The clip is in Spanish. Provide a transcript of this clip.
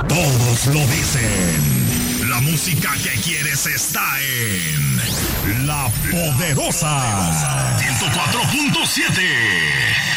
Todos lo dicen. La música que quieres está en La Poderosa 104.7.